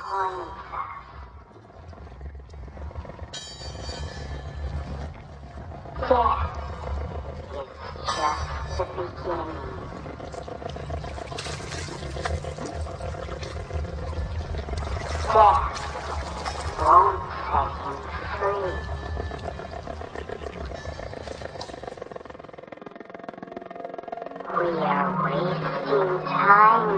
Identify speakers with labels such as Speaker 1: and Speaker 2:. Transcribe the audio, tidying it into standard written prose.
Speaker 1: disappoints us. Death is just the beginning. Death won't set him free. We are wasting time